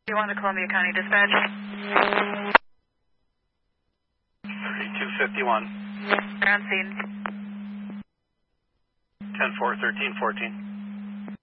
You want to Columbia County Dispatch? 3251. Ground scene. 10-4, 13-14.